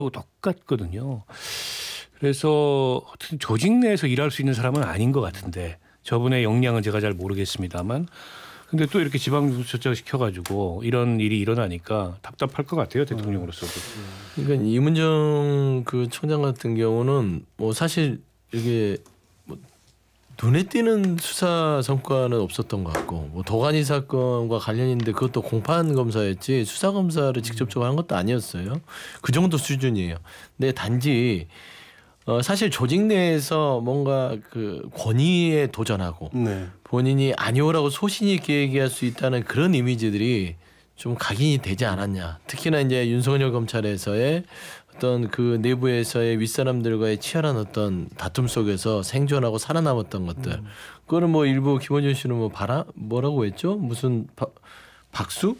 똑같거든요. 그래서 어쨌든 조직 내에서 일할 수 있는 사람은 아닌 것 같은데 저분의 역량은 제가 잘 모르겠습니다만 근데 또 이렇게 지방중수처장 시켜가지고 이런 일이 일어나니까 답답할 것 같아요. 대통령으로서도. 그러니까 이문정 그 총장 같은 경우는 뭐 사실 이게 뭐 눈에 띄는 수사 성과는 없었던 것 같고 뭐 도가니 사건과 관련 있는데 그것도 공판 검사였지 수사 검사를 직접적으로 한 것도 아니었어요. 그 정도 수준이에요. 근데 단지 사실 조직 내에서 뭔가 그 권위에 도전하고 네. 본인이 아니오라고 소신이 있게 얘기할 수 있다는 그런 이미지들이 좀 각인이 되지 않았냐. 특히나 이제 윤석열 검찰에서의 어떤 그 내부에서의 윗사람들과의 치열한 어떤 다툼 속에서 생존하고 살아남았던 것들. 그거는 뭐 일부 김원준 씨는 뭐 뭐라고 했죠? 무슨 박수?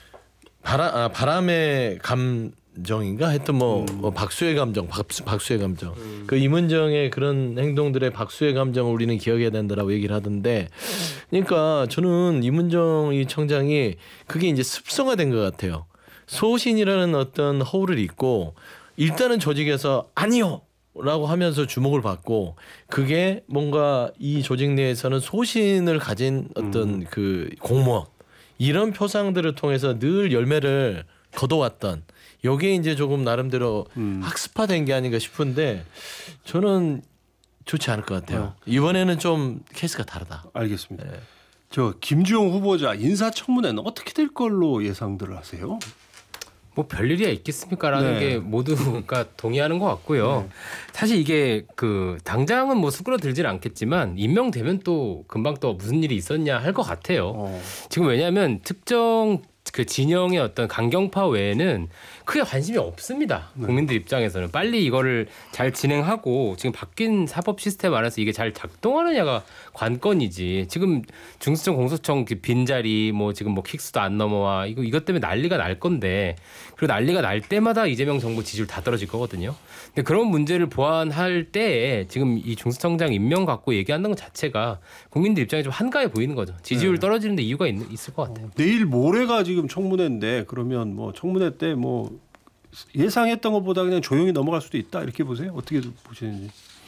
바람의 감정인가? 하여튼 뭐 박수의 감정, 박수의 감정. 그 이문정의 그런 행동들의 박수의 감정을 우리는 기억해야 된다라고 얘기를 하던데, 그러니까 저는 이문정 이 청장이 그게 이제 습성화된 것 같아요. 소신이라는 어떤 허울을 잊고 일단은 조직에서 아니요라고 하면서 주목을 받고 그게 뭔가 이 조직 내에서는 소신을 가진 어떤 그 공무원 이런 표상들을 통해서 늘 열매를 거둬왔던 여기에 이제 조금 나름대로 학습화된 게 아닌가 싶은데 저는 좋지 않을 것 같아요. 이번에는 좀 케이스가 다르다. 알겠습니다. 네. 저 김주영 후보자 인사청문회는 어떻게 될 걸로 예상들을 하세요? 뭐 별일이야 있겠습니까라는 게 모두가 동의하는 것 같고요. 사실 이게 그 당장은 뭐 수그러들질 않겠지만 임명되면 또 금방 또 무슨 일이 있었냐 할 것 같아요. 지금 왜냐하면 특정 그 진영의 어떤 강경파 외에는 크게 관심이 없습니다. 국민들 입장에서는 빨리 이거를 잘 진행하고 지금 바뀐 사법 시스템 안에서 이게 잘 작동하느냐가 관건이지. 지금 중수청 공소청 빈자리 뭐 지금 뭐 킥스도 안 넘어와 이것 때문에 난리가 날 건데 그리고 난리가 날 때마다 이재명 정부 지지율 다 떨어질 거거든요. 근데 그런 문제를 보완할 때에 지금 이 중수청장 임명 갖고 얘기하는 것 자체가 국민들 입장에 좀 한가해 보이는 거죠. 지지율 떨어지는데 이유가 있을 것 같아요. 내일 모레가 지금 청문회인데 그러면 뭐 청문회 때 뭐 예상했던 것보다 그냥 조용히 넘어갈 수도 있다 이렇게 보세요? 어떻게 보시는지?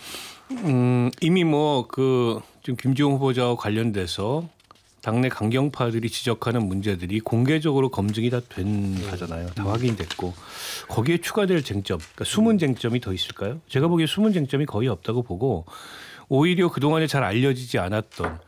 이미 뭐 그 지금 김주영 후보자와 관련돼서 당내 강경파들이 지적하는 문제들이 공개적으로 검증이 다 된 하잖아요. 다 확인됐고 거기에 추가될 쟁점, 그러니까 숨은 쟁점이 더 있을까요? 제가 보기에 숨은 쟁점이 거의 없다고 보고 오히려 그동안에 잘 알려지지 않았던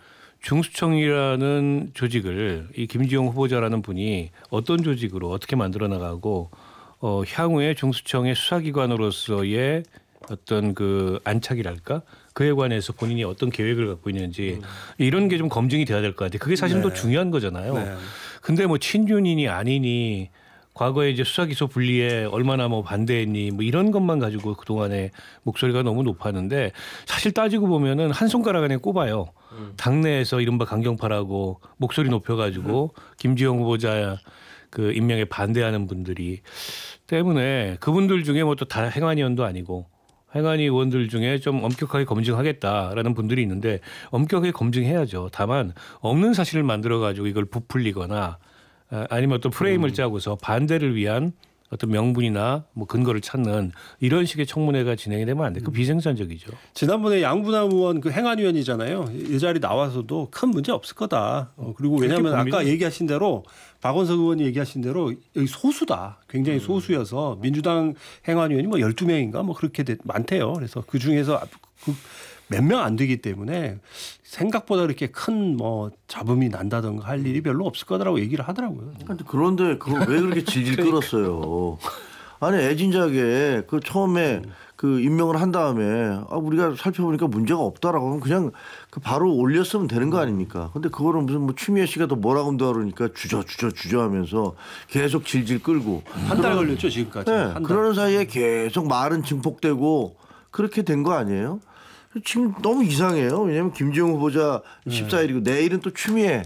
중수청이라는 조직을 이 김주영 후보자라는 분이 어떤 조직으로 어떻게 만들어 나가고 향후에 중수청의 수사기관으로서의 어떤 그 안착이랄까 그에 관해서 본인이 어떤 계획을 갖고 있는지 이런 게 좀 검증이 돼야 될 것 같아요. 그게 사실 더 중요한 거잖아요. 근데 뭐 친윤이니 아니니 과거에 이제 수사기소 분리에 얼마나 뭐 반대했니 뭐 이런 것만 가지고 그동안에 목소리가 너무 높았는데 사실 따지고 보면은 한 손가락 안에 꼽아요. 당내에서 이른바 강경파라고 목소리 높여가지고 김주영 후보자 그 임명에 반대하는 분들이 때문에 그분들 중에 뭐 또 다 행안위원도 아니고 행안위 의원들 중에 좀 엄격하게 검증하겠다라는 분들이 있는데 엄격하게 검증해야죠. 다만 없는 사실을 만들어가지고 이걸 부풀리거나 아니면 어떤 프레임을 짜고서 반대를 위한 어떤 명분이나 뭐 근거를 찾는 이런 식의 청문회가 진행이 되면 안 돼. 그 비생산적이죠. 지난번에 양분남 의원 그 행안위원이잖아요. 이 자리 나와서도 큰 문제 없을 거다. 그리고 왜냐하면 아까 얘기하신 대로 박원석 의원이 얘기하신 대로 여기 소수다. 굉장히 소수여서 민주당 행안위원이 뭐 12명인가 뭐 그렇게 많대요. 그래서 그 중에서 몇 명 안 되기 때문에 생각보다 그렇게 큰 뭐 잡음이 난다든가 할 일이 별로 없을 거다라고 얘기를 하더라고요. 그런데 그걸 왜 그렇게 질질 끌었어요? 아니 애진작에 그 처음에 그 임명을 한 다음에 우리가 살펴보니까 문제가 없다라고 하면 그냥 그 바로 올렸으면 되는 거 아닙니까? 근데 그거를 무슨 뭐 추미애 씨가 또 뭐라고 한다 그러니까 주저 하면서 계속 질질 끌고 한 달 걸렸죠 지금까지. 네, 그러는 사이에 계속 말은 증폭되고 그렇게 된 거 아니에요? 지금 너무 이상해요. 왜냐하면 김주영 후보자 14일이고 내일은 또 추미애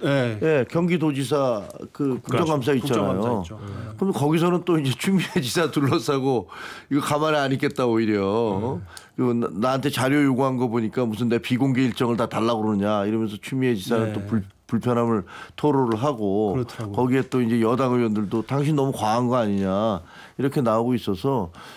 경기도지사 그 국정감사 있잖아요. 그럼 거기서는 또 이제 추미애 지사 둘러싸고 이거 가만히 안 있겠다 오히려. 그리고 나한테 자료 요구한 거 보니까 무슨 내 비공개 일정을 다 달라고 그러냐 이러면서 추미애 지사는 또 불편함을 토로를 하고 그렇더라고요. 거기에 또 이제 여당 의원들도 당신 너무 과한 거 아니냐 이렇게 나오고 있어서